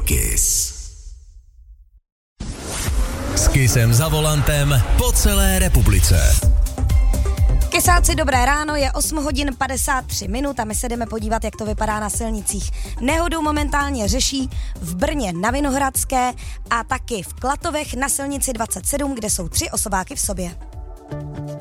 Kiss. S Kissem za volantem po celé republice. Kysáci, dobré ráno, je 8 hodin 53 minut a my se jdeme podívat, jak to vypadá na silnicích. Nehodu momentálně řeší v Brně na Vinohradské a taky v Klatovech na silnici 27, kde jsou 3 osobáky v sobě.